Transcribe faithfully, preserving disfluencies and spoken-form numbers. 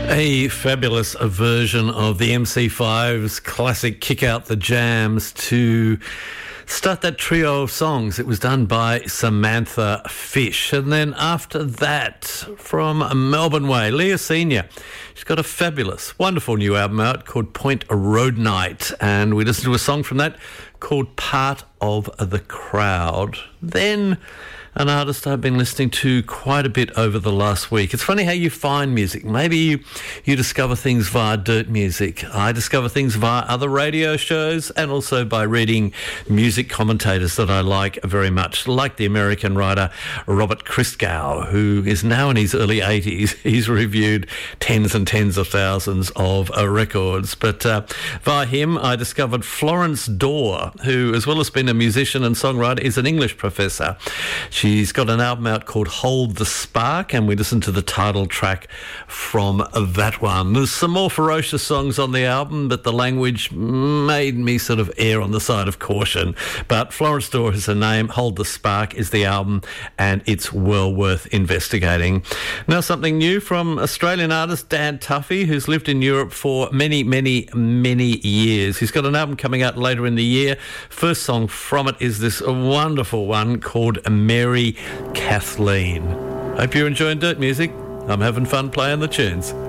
A fabulous version of the M C five's classic Kick Out the Jams to start that trio of songs. It was done by Samantha Fish. And then after that, from Melbourne Way, Leah Senior She's got a fabulous, wonderful new album out called Point Road Night. And we listened to a song from that called Part of the Crowd. Then an artist I've been listening to quite a bit over the last week. It's funny how you find music. Maybe you, you discover things via Dirt Music. I discover things via other radio shows and also by reading music commentators that I like very much, like the American writer Robert Christgau, who is now in his early eighties. He's reviewed tens and tens of thousands of uh, records. But uh, via him, I discovered Florence Dorr, who, as well as being a musician and songwriter, is an English professor. She's got an album out called Hold the Spark, and we listened to the title track from that one. There's some more ferocious songs on the album, but the language made me sort of err on the side of caution. But Florence Dorr is her name, Hold the Spark is the album, and it's well worth investigating. Now something new from Australian artist Dan Tuffy, who's lived in Europe for many, many, many years. He's got an album coming out later in the year. First song from it is this wonderful one called Mary Kathleen. Hope you're enjoying Dirt Music. I'm having fun playing the tunes.